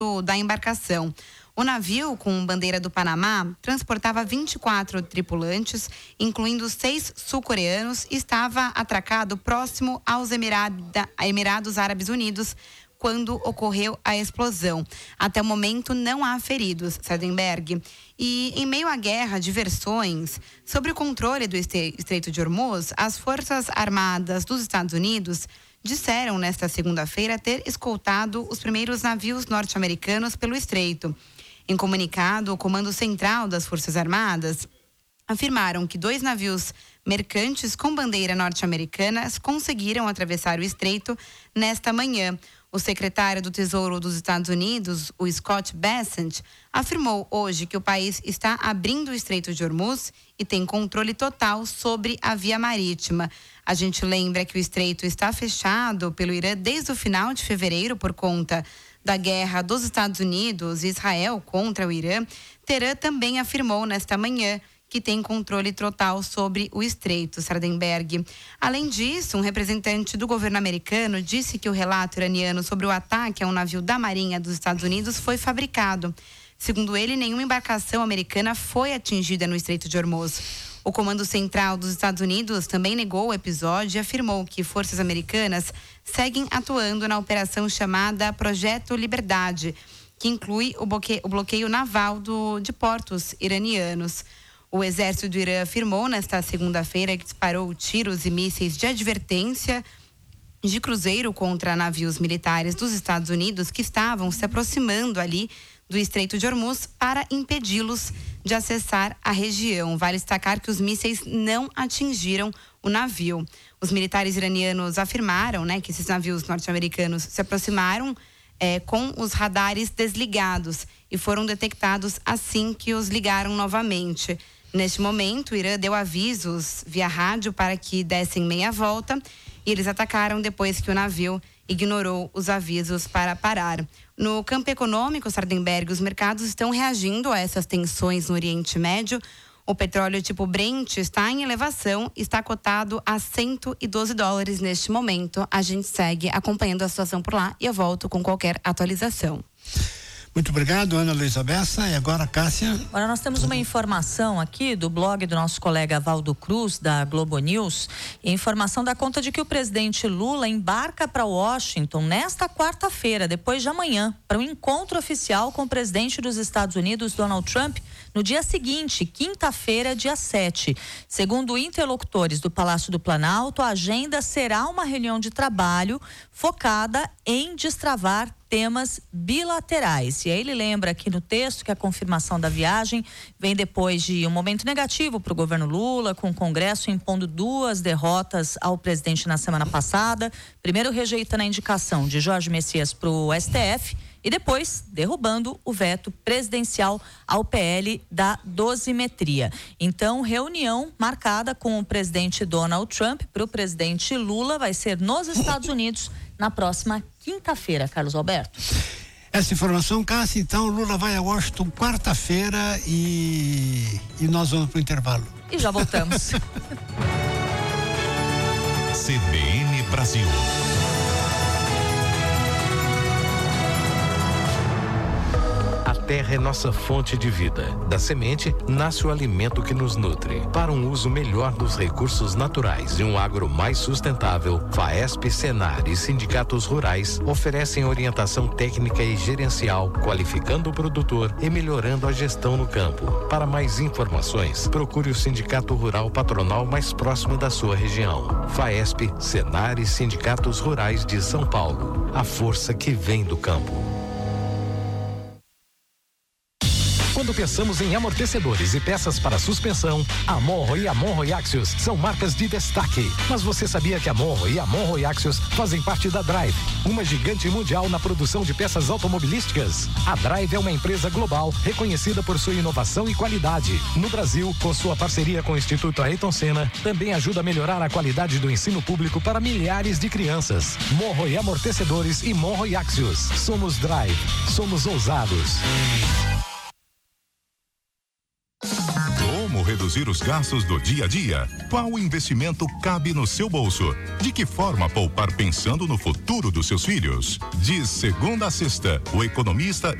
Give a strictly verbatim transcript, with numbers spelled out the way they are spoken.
da embarcação. O navio, com bandeira do Panamá, transportava vinte e quatro tripulantes, incluindo seis sul-coreanos, e estava atracado próximo aos Emirada, Emirados Árabes Unidos, quando ocorreu a explosão. Até o momento não há feridos, Sardenberg. E em meio à guerra de versões sobre o controle do Estreito de Hormuz, as Forças Armadas dos Estados Unidos disseram nesta segunda-feira ter escoltado os primeiros navios norte-americanos pelo estreito. Em comunicado, o Comando Central das Forças Armadas afirmaram que dois navios mercantes com bandeira norte-americana conseguiram atravessar o estreito nesta manhã. O secretário do Tesouro dos Estados Unidos, o Scott Bessent, afirmou hoje que o país está abrindo o Estreito de Hormuz e tem controle total sobre a via marítima. A gente lembra que o estreito está fechado pelo Irã desde o final de fevereiro por conta da guerra dos Estados Unidos e Israel contra o Irã. Teherã também afirmou nesta manhã que tem controle total sobre o estreito, Sardenberg. Além disso, um representante do governo americano disse que o relato iraniano sobre o ataque a um navio da Marinha dos Estados Unidos foi fabricado. Segundo ele, nenhuma embarcação americana foi atingida no Estreito de Hormuz. O Comando Central dos Estados Unidos também negou o episódio e afirmou que forças americanas seguem atuando na operação chamada Projeto Liberdade, que inclui o bloqueio, o bloqueio naval do, de portos iranianos. O exército do Irã afirmou nesta segunda-feira que disparou tiros e mísseis de advertência de cruzeiro contra navios militares dos Estados Unidos que estavam se aproximando ali do Estreito de Hormuz para impedi-los de acessar a região. Vale destacar que os mísseis não atingiram o navio. Os militares iranianos afirmaram, né, que esses navios norte-americanos se aproximaram é, com os radares desligados e foram detectados assim que os ligaram novamente. Neste momento, o Irã deu avisos via rádio para que dessem meia volta e eles atacaram depois que o navio ignorou os avisos para parar. No campo econômico, Sardenberg, os mercados estão reagindo a essas tensões no Oriente Médio. O petróleo tipo Brent está em elevação, está cotado a cento e doze dólares neste momento. A gente segue acompanhando a situação por lá e eu volto com qualquer atualização. Muito obrigado, Ana Luísa Bessa. E agora, Cássia. Agora nós temos uma informação aqui do blog do nosso colega Valdo Cruz, da Globo News. E a informação dá conta de que o presidente Lula embarca para Washington nesta quarta-feira, depois de amanhã, para um encontro oficial com o presidente dos Estados Unidos, Donald Trump, no dia seguinte, quinta-feira, dia sete. Segundo interlocutores do Palácio do Planalto, a agenda será uma reunião de trabalho focada em destravar temas bilaterais. E aí ele lembra aqui no texto que a confirmação da viagem vem depois de um momento negativo para o governo Lula, com o Congresso impondo duas derrotas ao presidente na semana passada. Primeiro rejeitando a indicação de Jorge Messias para o S T F e depois derrubando o veto presidencial ao P L da dosimetria. Então, reunião marcada com o presidente Donald Trump para o presidente Lula vai ser nos Estados Unidos na próxima quinta-feira, Carlos Alberto. Essa informação, Cássia, então Lula vai a Washington quarta-feira e, e nós vamos para o intervalo. E já voltamos. C B N Brasil. A terra é nossa fonte de vida. Da semente nasce o alimento que nos nutre. Para um uso melhor dos recursos naturais e um agro mais sustentável, FAESP, Senar e sindicatos rurais oferecem orientação técnica e gerencial, qualificando o produtor e melhorando a gestão no campo. Para mais informações, procure o sindicato rural patronal mais próximo da sua região. FAESP, Senar e sindicatos rurais de São Paulo. A força que vem do campo. Quando pensamos em amortecedores e peças para suspensão, a Monro e a Monro Axios são marcas de destaque. Mas você sabia que a Monro e a Monro Axios fazem parte da Drive, uma gigante mundial na produção de peças automobilísticas? A Drive é uma empresa global reconhecida por sua inovação e qualidade. No Brasil, com sua parceria com o Instituto Ayrton Senna, também ajuda a melhorar a qualidade do ensino público para milhares de crianças. Monro e Amortecedores e Monro Axios. Somos Drive. Somos ousados. reduzir os gastos do dia a dia? Qual investimento cabe no seu bolso? De que forma poupar pensando no futuro dos seus filhos? De segunda a sexta, o economista